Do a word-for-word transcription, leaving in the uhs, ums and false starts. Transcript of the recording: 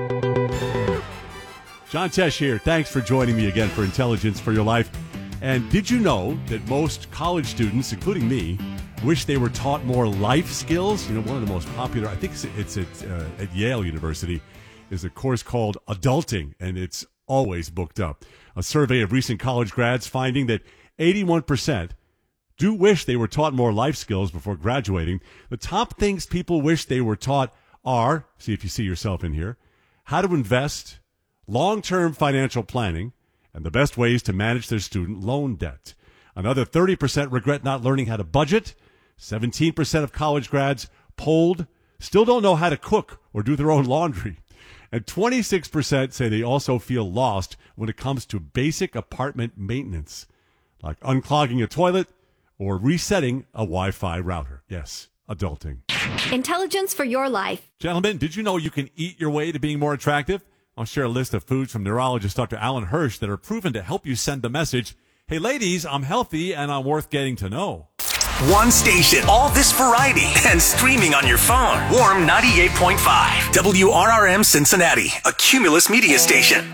John Tesh here. Thanks for joining me again for Intelligence for Your Life. And did you know that most college students, including me, wish they were taught more life skills? You know, one of the most popular, I think it's, it's at, uh, at Yale University, is a course called Adulting, and it's always booked up. A survey of recent college grads finding that eighty-one percent do wish they were taught more life skills before graduating. The top things people wish they were taught are, see if you see yourself in here, how to invest, long-term financial planning, and the best ways to manage their student loan debt. Another thirty percent regret not learning how to budget. seventeen percent of college grads polled still don't know how to cook or do their own laundry. And twenty-six percent say they also feel lost when it comes to basic apartment maintenance, like unclogging a toilet or resetting a Wi-Fi router. Yes, adulting. Intelligence for your life. Gentlemen, did you know you can eat your way to being more attractive? I'll share a list of foods from neurologist Doctor Alan Hirsch that are proven to help you send the message, hey, ladies, I'm healthy and I'm worth getting to know. One station, all this variety, and streaming on your phone. Warm ninety-eight point five, W R R M Cincinnati, a Cumulus media station.